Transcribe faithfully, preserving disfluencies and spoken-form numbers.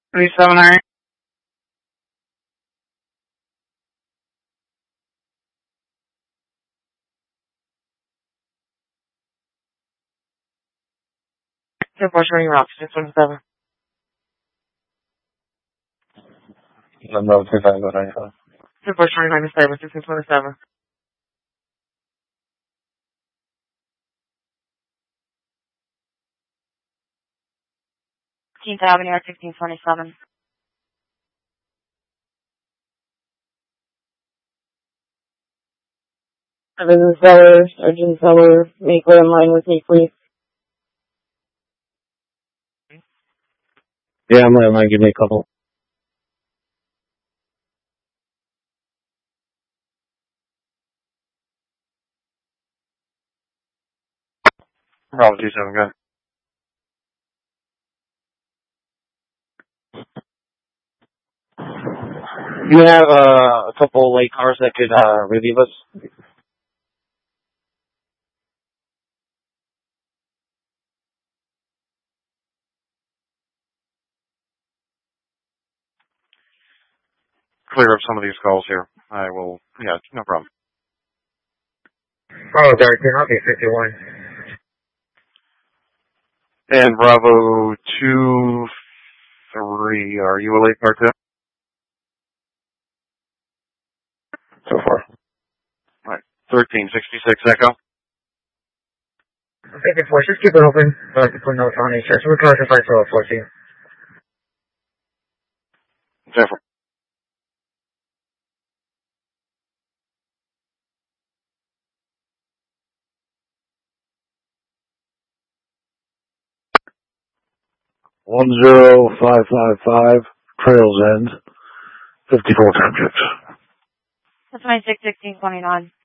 three seven nine. Two four showing route six one seven. Number two five nine five. Two four showing nine seven six one seven. fifteenth Avenue, sixteen twenty-seven. Business seller, urgent seller, make way in line with me, please. Yeah, I'm right, man. Give me a couple. Bravo two seven, go. You have uh, a couple late cars that could uh, relieve us? Clear up some of these calls here. I will, yeah, no problem. Bravo thirteen, I'll be fifty-one. And Bravo two three, are you a late car too? So far. All right, thirteen sixty-six Echo. fifty-four, just keep it open. So I can put notes on it. Just record the five twelve fourteen. Careful. One zero five five five Trails End, fifty-four time shift. That's twenty-six sixteen twenty-nine.